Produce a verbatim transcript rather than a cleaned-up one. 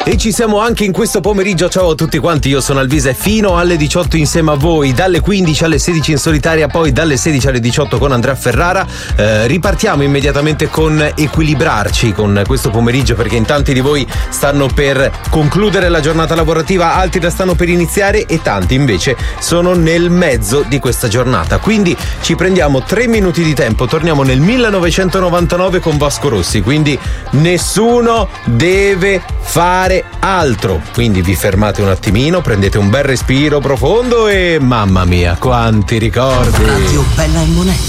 E ci siamo anche in questo pomeriggio. Ciao a tutti quanti, io sono Alvise fino alle diciotto insieme a voi, dalle quindici alle sedici in solitaria, poi dalle sedici alle diciotto con Andrea Ferrara. Eh, ripartiamo immediatamente con Equilibrarci con questo pomeriggio, perché in tanti di voi stanno per concludere la giornata lavorativa, altri la stanno per iniziare e tanti invece sono nel mezzo di questa giornata. Quindi ci prendiamo tre minuti di tempo, torniamo nel millenovecentonovantanove con Vasco Rossi, quindi nessuno deve fare altro, quindi vi fermate un attimino, prendete un bel respiro profondo e mamma mia quanti ricordi. Radio Bella e Monella.